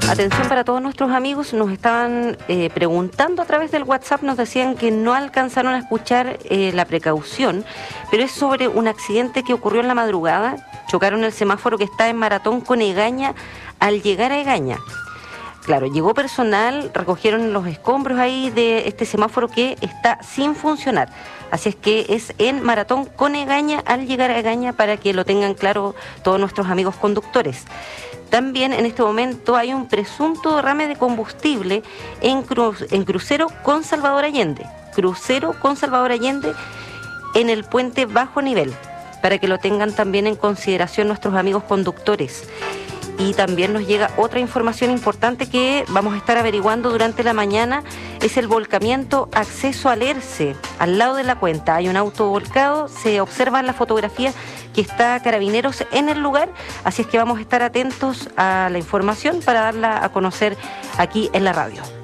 Atención para todos nuestros amigos, nos estaban preguntando a través del WhatsApp, nos decían que no alcanzaron a escuchar la precaución, pero es sobre un accidente que ocurrió en la madrugada. Chocaron el semáforo que está en Maratón con Egaña al llegar a Egaña. Claro, llegó personal, recogieron los escombros ahí de este semáforo que está sin funcionar. Así es que es en Maratón con Egaña al llegar a Egaña, para que lo tengan claro todos nuestros amigos conductores. También en este momento hay un presunto derrame de combustible en crucero con Salvador Allende. Crucero con Salvador Allende en el puente bajo nivel, para que lo tengan también en consideración nuestros amigos conductores. Y también nos llega otra información importante que vamos a estar averiguando durante la mañana, es el volcamiento acceso al ERCE, al lado de la cuenta. Hay un auto volcado, se observa en la fotografía que está Carabineros en el lugar, así es que vamos a estar atentos a la información para darla a conocer aquí en la radio.